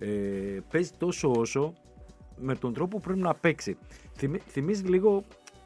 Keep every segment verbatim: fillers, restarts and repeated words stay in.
ε, παίζει τόσο όσο με τον τρόπο που πρέπει να παίξει. Θυμ, θυμίζει λίγο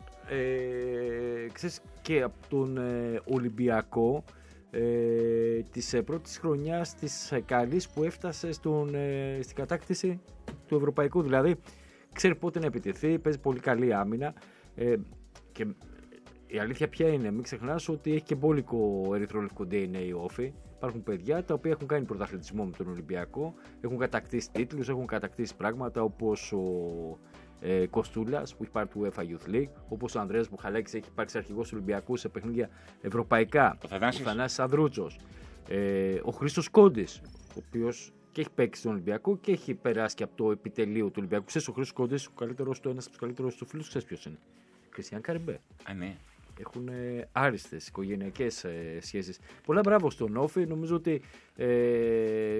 ε, ξέρεις, και από τον ε, Ολυμπιακό ε, της ε, πρώτης χρονιάς της ε, καλής που έφτασε στον, ε, στην κατάκτηση του Ευρωπαϊκού. Δηλαδή ξέρει πότε να επιτεθεί, παίζει πολύ καλή άμυνα ε, και η αλήθεια ποια είναι, μην ξεχνάς ότι έχει και μπόλικο ερυθρολευκό ντι εν έι ο Όφη. Υπάρχουν παιδιά τα οποία έχουν κάνει πρωταθλητισμό με τον Ολυμπιακό, έχουν κατακτήσει τίτλους, έχουν κατακτήσει πράγματα όπως ο ε, Κοστούλας που έχει πάρει του UEFA Youth League, όπως ο Ανδρέας Μπουχαλάκης έχει υπάρξει αρχηγός του Ολυμπιακού σε παιχνίδια ευρωπαϊκά, ο Θανάσης Ανδρούτσος, ε, ο Χρήστος Κόντης, ο οποίος και έχει παίξει στον Ολυμπιακό και έχει περάσει και από το επιτελείο του Ολυμπιακού. Ξέρεις, ο Χρήστος Κόντης, ο καλύτερος του, ένας από τους καλύτερους του φίλους, ξέρεις ποιος είναι? Κριστιαν Καριμπέ. Α, ναι. Έχουν ε, άριστες οικογενειακές ε, σχέσεις. Πολλά μπράβο στον Όφη. Νομίζω ότι ε,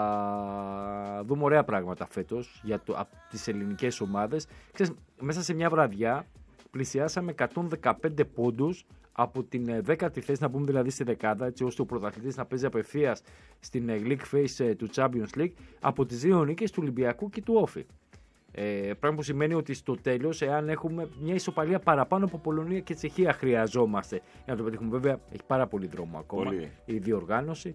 θα δούμε ωραία πράγματα φέτος για το, από τις ελληνικές ομάδες. Ξέρεις, μέσα σε μια βραδιά πλησιάσαμε εκατόν δεκαπέντε πόντους από την δέκατη θέση, να πούμε δηλαδή στη δεκάδα, έτσι ώστε ο πρωταθλητής να παίζει απευθείας στην ε, League Phase ε, του Champions League από τις δύο νίκες του Ολυμπιακού και του Όφη. Ε, πράγμα που σημαίνει ότι στο τέλος, εάν έχουμε μια ισοπαλία παραπάνω από Πολωνία και Τσεχία, χρειαζόμαστε για να το πετύχουμε. Βέβαια, έχει πάρα πολύ δρόμο ακόμα πολύ. Η διοργάνωση.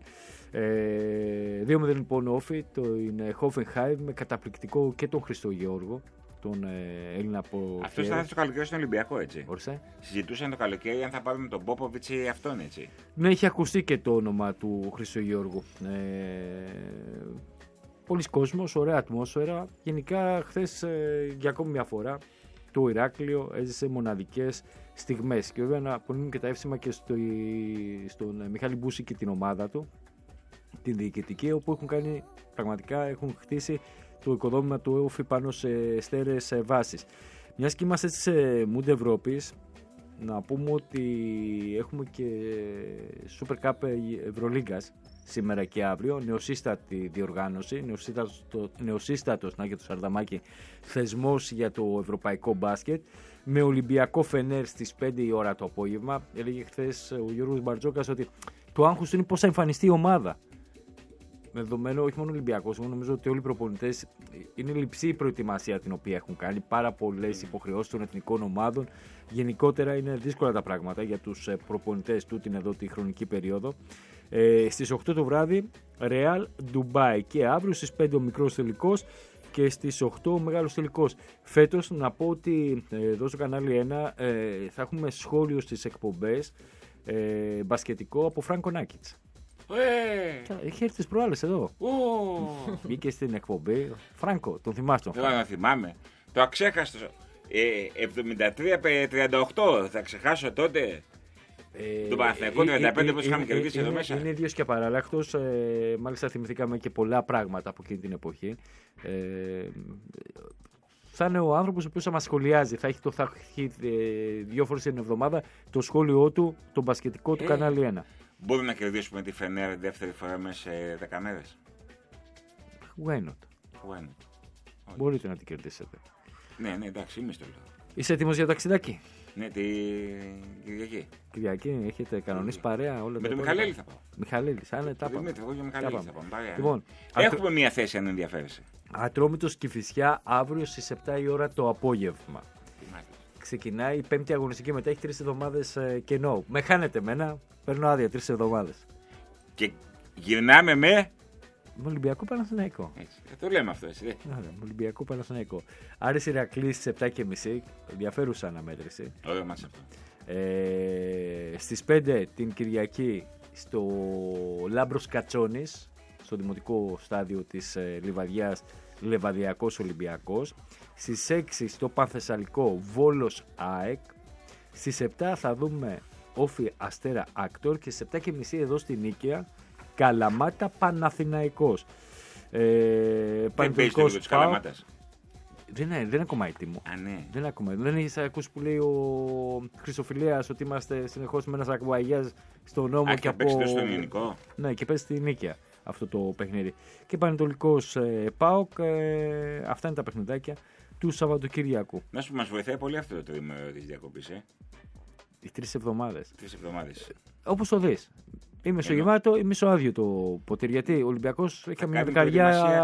Ε, δύο μηδέν λοιπόν Όφη, το είναι Hoffenheim με καταπληκτικό και τον Χριστό Γεώργο, τον ε, Έλληνα από. Αυτό θα έρθει το καλοκαίρι στον Ολυμπιακό, έτσι. Όρισε. Συζητούσαν το καλοκαίρι αν θα πάμε με τον Πόποβιτς ή αυτόν, έτσι. Ναι, έχει ακουστεί και το όνομα του Χριστό Γεώργου. Ε, Πολλοί κόσμος, ωραία ατμόσφαιρα. Γενικά, χθες ε, για ακόμη μια φορά το Ηράκλειο έζησε μοναδικές στιγμές. Και βέβαια να απονείμουν και τα εύσημα και στο, στον ε, Μιχάλη Μπούση και την ομάδα του, την διοικητική, όπου έχουν κάνει πραγματικά, έχουν χτίσει το οικοδόμημα του Όφη πάνω σε στέρεες ε, βάσεις. Μιας και είμαστε σε Mood Ευρώπης, να πούμε ότι έχουμε και Super Cup Ευρωλίγκας σήμερα και αύριο, νεοσύστατη διοργάνωση, νεοσύστατος, νεοσύστατος να, για το Σαρδαμάκι, θεσμός για το ευρωπαϊκό μπάσκετ, με Ολυμπιακό Φενέρ στις πέντε η ώρα το απόγευμα. Έλεγε χθες ο Γιώργος Μπαρτζόκας ότι το άγχος είναι πώς θα εμφανιστεί η ομάδα. Με δεδομένο, όχι μόνο Ολυμπιακός, εγώ νομίζω ότι όλοι οι προπονητές είναι λειψή η προετοιμασία την οποία έχουν κάνει, πάρα πολλές υποχρεώσεις των εθνικών ομάδων. Γενικότερα είναι δύσκολα τα πράγματα για τους προπονητές τούτην εδώ τη χρονική περίοδο. Ε, στις οκτώ το βράδυ Real Dubai και αύριο στις πέντε ο μικρός τελικός και στις οκτώ ο μεγάλος τελικός. Φέτος να πω ότι ε, εδώ στο κανάλι ένα ε, θα έχουμε σχόλιο στις εκπομπές ε, μπασκετικό από Φράνκο Νάκιτς. Ε! Έχει έρθει τις προάλλες εδώ. Oh. Μπήκε στην εκπομπή. Φράνκο, τον θυμάσαι? Δεν θα θυμάμαι. Το αξέχαστο. Ε, εβδομήντα τρία τριάντα οκτώ θα ξεχάσω τότε. Ε, τον Παναθηναϊκό τριάντα πέντε που είχαμε κερδίσει εδώ μέσα. Είναι ίδιος και απαραλλάχτος. Ε, μάλιστα θυμηθήκαμε και πολλά πράγματα από εκείνη την εποχή. Ε, θα είναι ο άνθρωπος ο οποίος θα μας σχολιάζει. Θα έχει, το, θα έχει ε, δύο φορές την εβδομάδα το σχόλιο του, το μπασκετικό του ε, κανάλι ένα. Μπορούμε να κερδίσουμε τη Φενέρ δεύτερη φορά μέσα σε δέκα μέρες. Why not? Why not? Μπορείτε να την κερδίσετε. Ναι, ναι, εντάξει, είμαι στο λέω. Είσαι έτοιμος για ταξιδάκι? Ναι, τη Κυριακή. Κυριακή, έχετε κανονίσει παρέα όλα. Με τον Μιχαλέλη θα πάω. Μιχαλέλη, σαν τα πάμε. Εγώ για Μιχαλέλη θα πάω. Λοιπόν, έχουμε ατρο... μία θέση αν ενδιαφέρεσαι. Ατρόμητος Κηφισιά αύριο στις επτά η ώρα το απόγευμα. Ξεκινάει η πέμπτη αγωνιστική, μετά έχει τρεις εβδομάδες ε, κενό. Με χάνετε εμένα, παίρνω άδεια τρεις εβδομάδες. Και γυρνάμε με... Με Ολυμπιακό Παναθηναϊκό. Έτσι, το λέμε αυτό έτσι. Ναι, με Ολυμπιακό Παναθηναϊκό. Άρης Ηρακλής στις επτά και μισή, ενδιαφέρουσα αναμέτρηση. Ωραίο μας αυτό. Ε, στις πέντε την Κυριακή στο Λάμπρος Κατσόνης, στο δημοτικό στάδιο της ε, Λιβαδιάς, Λεβαδιακός Ολυμπιακός. Στις έξι στο Πανθεσσαλικό Βόλος ΑΕΚ. Στις επτά θα δούμε Όφη Αστέρα Άκτορ και στις επτά και μισή εδώ στην Νίκαια Καλαμάτα Παναθηναϊκός. Ε, δεν παίζει το λίγο της Καλαμάτας. Δεν είναι, δεν είναι ακόμα έτοιμο. Α, ναι. Δεν είναι ακόμα. Δεν έχεις ακούσει που λέει ο Χρυσοφιλέας ότι είμαστε συνεχώς με ένας ακουαγιάζ στον νόμο. Α, και, και από... παίξει στον ελληνικό. Ναι, και παίζει στη Νίκαια αυτό το παιχνίδι. Και Πανετολικός ε, ΠΑΟΚ. Ε, αυτά είναι τα παιχνιδάκια του Σαββατοκύριακου. Να σου μας βοηθάει πολύ αυτό το τρίμηνο της διακοπής, ε. Οι τρεις εβδομάδες. Τρεις εβδομάδες. Όπως το δεις. Ή μισογεμάτο ή μισοάδιο το ποτήρι. Γιατί ο Ολυμπιακός έχει μια δεκαριά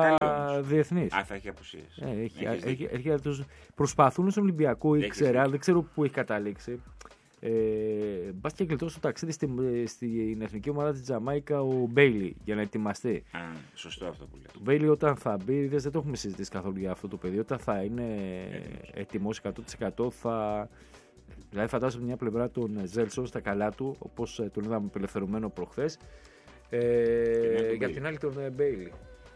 διεθνείς. Α, θα έχει απουσίες. Ε, έχει, έχει, έχει, έχει, έχει, προσπαθούν στον Ολυμπιακό, ήξερα, δεν ξέρω πού έχει καταλήξει. Ε, Μπας και γλιτώσει το ταξίδι στην, στην εθνική ομάδα της Τζαμάικα ο Μπέιλι για να ετοιμαστεί. Α, σωστό αυτό που λέτε. Ο Μπέιλι όταν θα μπει, δεν το έχουμε συζητήσει καθόλου για αυτό το παιδί, όταν θα είναι έτοιμος εκατό τοις εκατό θα. Δηλαδή, φαντάζομαι μια πλευρά τον Ζέλσον στα καλά του, όπως τον είδαμε απελευθερωμένο προχθές. Ε, για την άλλη τον Μπέιλι.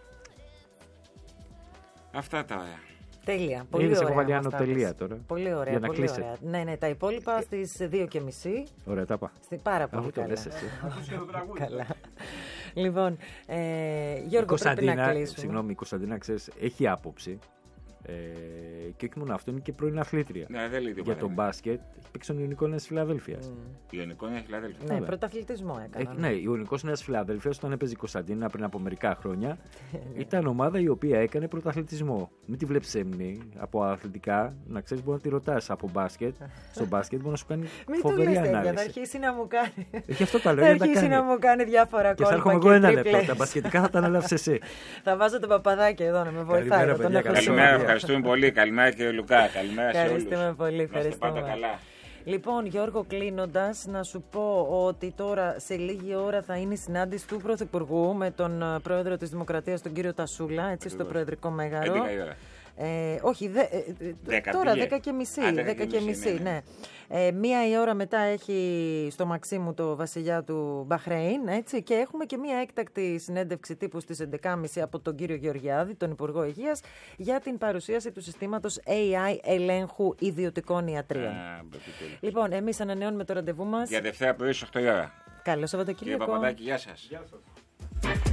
Αυτά τα ωραία. Τέλεια. Πολύ ωραία. Έχω βάλει άνω τελεία τώρα. Πολύ ωραία. Για να πολύ κλείσετε. ωραία. Ναι, ναι, τα υπόλοιπα στις δύο και μισή. Ωραία, τα είπα. Στη... Πάρα πολύ καλά. Λες εσύ. Καλά. Λοιπόν, ε, Γιώργο, πρέπει να κλείσουμε. Συγγνώμη, η Κωνσταντίνα, ξέρεις, έχει άποψη. Ε, και όχι μόνο αυτό, είναι και πρώην αθλήτρια. Ναι, δεν λέει για τον μπάσκετ έχει παίξει τον Ιωνικό Νέας Φιλαδέλφειας. Mm. Ιωνικό Νέας Φιλαδέλφειας. Ναι, πρωταθλητισμό έκανε. Έχει, ναι, Ιωνικός Νέας Φιλαδέλφειας, όταν έπαιζε η Κωνσταντίνα πριν από μερικά χρόνια, ήταν ομάδα η οποία έκανε πρωταθλητισμό. Μην τη βλέπεις έμνη από αθλητικά, να ξέρεις, μπορεί να τη ρωτάς από μπάσκετ. Στο μπάσκετ μπορεί να σου κάνει φοβερή ανάλυση. Θα αρχίσει να μου κάνει. Έχει αυτό το λέω. Θα αρχίσει να μου κάνει διάφορα κόλπα. Και θα έρχομαι εγώ ένα λεπτό. Τα μπασκετικά θα τα αναλάβεις εσύ. Θα βάζω τον παπαδάκι εδώ να με βοηθάει. Καλημέρα, ευχαριστούμε πολύ. Καλημέρα κύριε Λουκά. Καλημέρα σε όλους. Ευχαριστούμε πολύ. Ευχαριστούμε. Πάντα καλά. Λοιπόν, Γιώργο, κλείνοντας, να σου πω ότι τώρα σε λίγη ώρα θα είναι η συνάντηση του Πρωθυπουργού με τον πρόεδρο της Δημοκρατίας, τον κύριο Τασούλα, έτσι, στο Προεδρικό Μέγαρο. έντεκα η ώρα. Ε, όχι, δε, δέκα, τώρα πήγε. δέκα και μισή. Α, δέκα και μισή, ναι. ναι. Ε, μία η ώρα μετά έχει στο Μαξίμου το βασιλιά του Μπαχρέιν, έτσι, και έχουμε και μία έκτακτη συνέντευξη τύπου στις έντεκα και μισή από τον κύριο Γεωργιάδη, τον Υπουργό Υγείας, για την παρουσίαση του συστήματος έι άι ελέγχου ιδιωτικών ιατρίων. Α, λοιπόν, εμείς ανανεώνουμε το ραντεβού μας για Δευτέρα πρωί στις οκτώ η ώρα. Καλό Σαββατοκύριακο. Κύριε Παπαδάκη, γεια σας. Γεια σας.